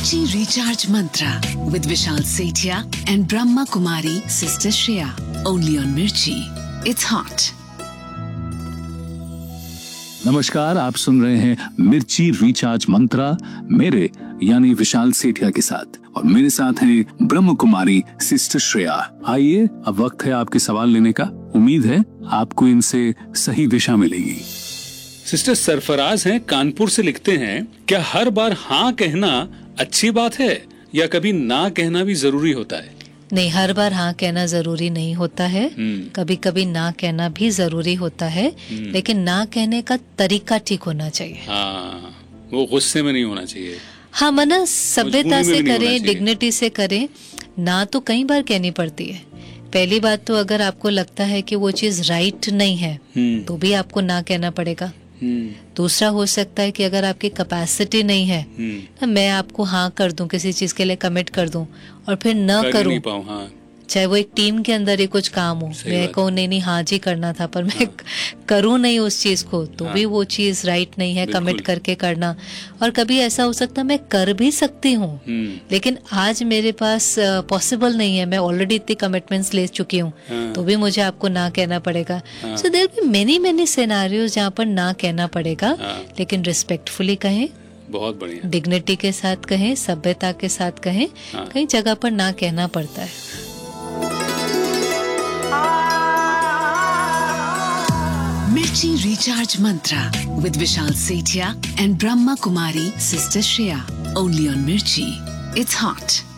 Mirchi Recharge Mantra with Vishal Sethia and Brahma Kumari Sister Shreya. Only on Mirchi. It's hot. नमस्कार, आप सुन रहे हैं मिर्ची recharge मंत्रा मेरे यानी विशाल सेठिया के साथ, और मेरे साथ हैं ब्रह्म कुमारी सिस्टर श्रेया। आइए, अब वक्त है आपके सवाल लेने का। उम्मीद है आपको इनसे सही दिशा मिलेगी। सिस्टर सरफराज हैं, कानपुर से लिखते हैं, क्या हर बार हाँ कहना अच्छी बात है या कभी ना कहना भी जरूरी होता है? नहीं, हर बार हाँ कहना जरूरी नहीं होता है। कभी कभी ना कहना भी जरूरी होता है, लेकिन ना कहने का तरीका ठीक होना चाहिए। हाँ, वो गुस्से में नहीं होना चाहिए। हाँ, मना सभ्यता से करें, डिग्निटी से करें। ना तो कई बार कहनी पड़ती है। पहली बात तो अगर आपको लगता है कि वो चीज राइट नहीं है तो भी आपको ना कहना पड़ेगा। दूसरा हो सकता है कि अगर आपकी कैपेसिटी नहीं है ना, मैं आपको हाँ कर दूं, किसी चीज के लिए कमिट कर दूं और फिर न करूं, हाँ। चाहे वो एक टीम के अंदर ही कुछ काम हो, मैं कहूँ नहीं हाँ जी करना था पर मैं करूँ नहीं उस चीज को, तो भी वो चीज राइट नहीं है। कमिट करके करना। और कभी ऐसा हो सकता है मैं कर भी सकती हूँ लेकिन आज मेरे पास पॉसिबल नहीं है, मैं ऑलरेडी इतनी कमिटमेंट्स ले चुकी हूँ, तो भी मुझे आपको ना कहना पड़ेगा। So there be many scenarios जहाँ पर ना कहना पड़ेगा, लेकिन रिस्पेक्टफुली कहें, बहुत बढ़िया, डिग्निटी के साथ कहें, सभ्यता के साथ कहें। कई जगह पर ना कहना पड़ता है। Mirchi Recharge Mantra with Vishal Sethia and Brahma Kumari Sister Shreya. Only on Mirchi. It's hot.